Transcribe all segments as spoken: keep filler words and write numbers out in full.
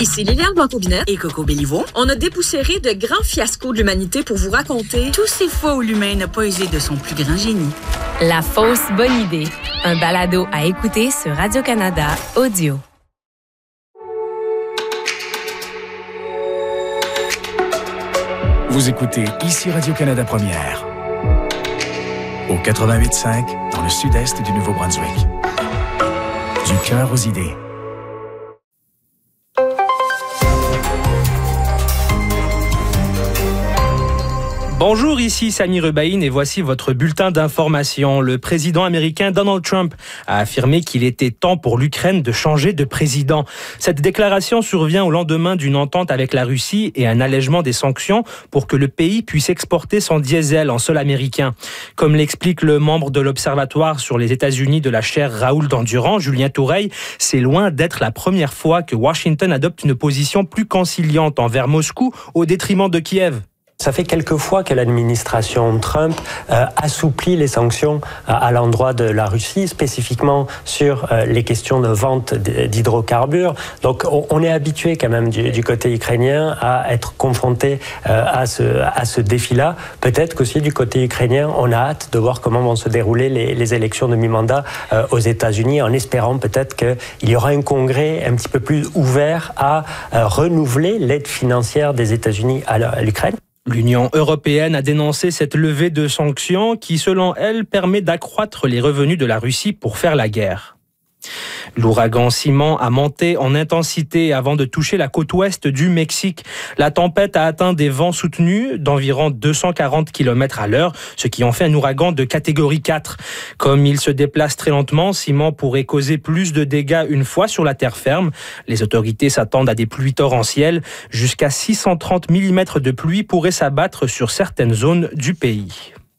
Ici Liliane Blanco-Binet et Coco Béliveau. On a dépoussiéré de grands fiascos de l'humanité pour vous raconter tous ces fois où l'humain n'a pas usé de son plus grand génie. La fausse bonne idée. Un balado à écouter sur Radio-Canada Audio. Vous écoutez ici Radio-Canada Première. Au quatre-vingt-huit cinq, dans le sud-est du Nouveau-Brunswick. Du cœur aux idées. Bonjour, ici Sami Rubaïn et voici votre bulletin d'information. Le président américain Donald Trump a affirmé qu'il était temps pour l'Ukraine de changer de président. Cette déclaration survient au lendemain d'une entente avec la Russie et un allègement des sanctions pour que le pays puisse exporter son diesel en sol américain. Comme l'explique le membre de l'Observatoire sur les États-Unis de la chaire Raoul d'Endurant, Julien Toureille, c'est loin d'être la première fois que Washington adopte une position plus conciliante envers Moscou au détriment de Kiev. Ça fait quelques fois que l'administration Trump euh, assouplit les sanctions euh, à l'endroit de la Russie, spécifiquement sur euh, les questions de vente d'hydrocarbures. Donc on, on est habitué quand même du, du côté ukrainien à être confronté euh, à ce, à ce défi-là. Peut-être qu'aussi du côté ukrainien, on a hâte de voir comment vont se dérouler les, les élections de mi-mandat euh, aux États-Unis, en espérant peut-être qu'il y aura un congrès un petit peu plus ouvert à euh, renouveler l'aide financière des États-Unis à l'Ukraine. L'Union européenne a dénoncé cette levée de sanctions qui, selon elle, permet d'accroître les revenus de la Russie pour faire la guerre. L'ouragan Simon a monté en intensité avant de toucher la côte ouest du Mexique. La tempête a atteint des vents soutenus d'environ deux cent quarante kilomètres à l'heure, ce qui en fait un ouragan de catégorie quatre. Comme il se déplace très lentement, Simon pourrait causer plus de dégâts une fois sur la terre ferme. Les autorités s'attendent à des pluies torrentielles. Jusqu'à six cent trente millimètres de pluie pourraient s'abattre sur certaines zones du pays.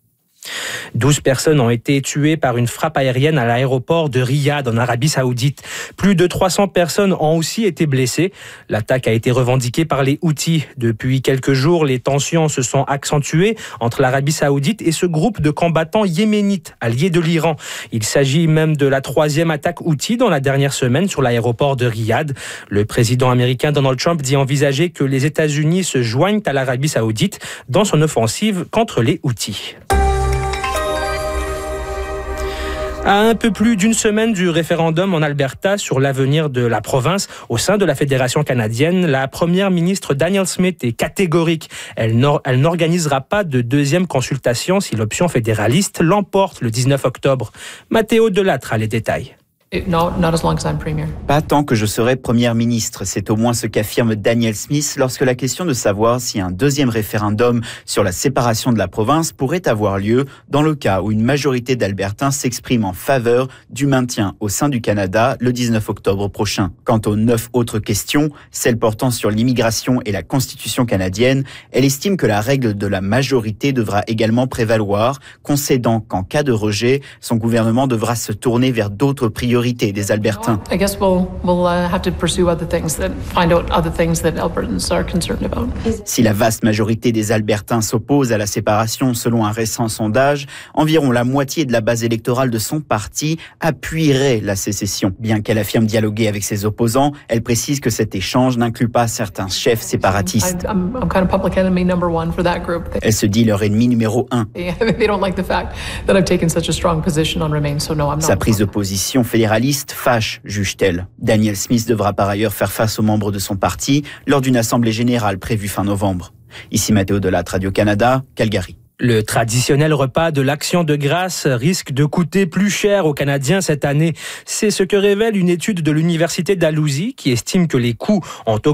douze personnes ont été tuées par une frappe aérienne à l'aéroport de Riyad en Arabie Saoudite. Plus de trois cents personnes ont aussi été blessées. L'attaque a été revendiquée par les Houthis. Depuis quelques jours, les tensions se sont accentuées entre l'Arabie Saoudite et ce groupe de combattants yéménites alliés de l'Iran. Il s'agit même de la troisième attaque Houthi dans la dernière semaine sur l'aéroport de Riyad. Le président américain Donald Trump dit envisager que les États-Unis se joignent à l'Arabie Saoudite dans son offensive contre les Houthis. À un peu plus d'une semaine du référendum en Alberta sur l'avenir de la province au sein de la Fédération canadienne, la première ministre Danielle Smith est catégorique. Elle n'organisera pas de deuxième consultation si l'option fédéraliste l'emporte le dix-neuf octobre. Mathéo Delattre a les détails. No, not as long as I'm premier. Pas tant que je serai première ministre, c'est au moins ce qu'affirme Danielle Smith lorsque la question de savoir si un deuxième référendum sur la séparation de la province pourrait avoir lieu dans le cas où une majorité d'Albertains s'exprime en faveur du maintien au sein du Canada le dix-neuf octobre prochain. Quant aux neuf autres questions, celles portant sur l'immigration et la Constitution canadienne, elle estime que la règle de la majorité devra également prévaloir, concédant qu'en cas de rejet, son gouvernement devra se tourner vers d'autres priorités des Albertains. I guess we'll, we'll uh, have to pursue other things that find out other things that Albertans are concerned about. Si la vaste majorité des Albertains s'oppose à la séparation selon un récent sondage, environ la moitié de la base électorale de son parti appuierait la sécession. Bien qu'elle affirme dialoguer avec ses opposants, elle précise que cet échange n'inclut pas certains chefs séparatistes. I'm, I'm kind of public enemy number one for that group. Elle se dit leur ennemi numéro un. They don't like the fact that I've taken such a strong position on Remain, so no, I'm not. Sa prise de position fédéraliste fâche, juge-t-elle. Danielle Smith devra par ailleurs faire face aux membres de son parti lors d'une assemblée générale prévue fin novembre. Ici Mathéo Delattre, Radio-Canada, Calgary. Le traditionnel repas de l'Action de grâce risque de coûter plus cher aux Canadiens cette année. C'est ce que révèle une étude de l'Université Dalhousie qui estime que les coûts ont augmenté